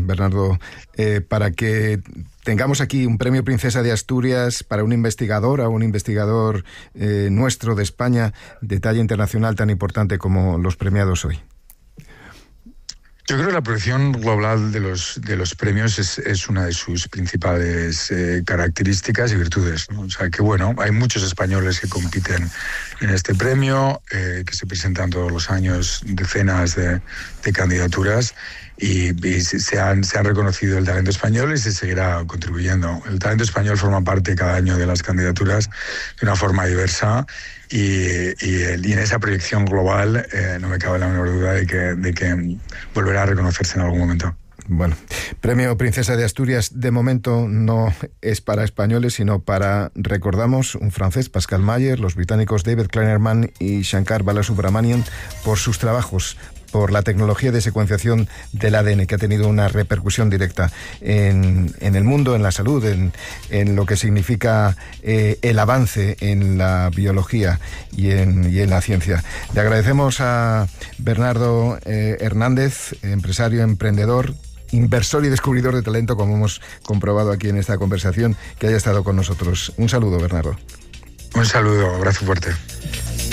Bernardo, para que tengamos aquí un premio Princesa de Asturias para una investigadora o un investigador nuestro de España de talla internacional tan importante como los premiados hoy? Yo creo que la proyección global de los premios es una de sus principales características y virtudes, ¿no? O sea, que bueno, hay muchos españoles que compiten en este premio, que se presentan todos los años decenas de candidaturas y se han reconocido el talento español y se seguirá contribuyendo. El talento español forma parte cada año de las candidaturas de una forma diversa y en esa proyección global no me cabe la menor duda de que volverá a reconocerse en algún momento. Bueno, Premio Princesa de Asturias de momento no es para españoles, sino para, recordamos, un francés, Pascal Mayer, los británicos David Kleinerman y Shankar Balasubramanian, por sus trabajos por la tecnología de secuenciación del ADN, que ha tenido una repercusión directa en el mundo, en la salud, en lo que significa el avance en la biología y en la ciencia. Le agradecemos a Bernardo Hernández, empresario, emprendedor, inversor y descubridor de talento, como hemos comprobado aquí en esta conversación, que haya estado con nosotros. Un saludo, Bernardo. Un saludo, abrazo fuerte.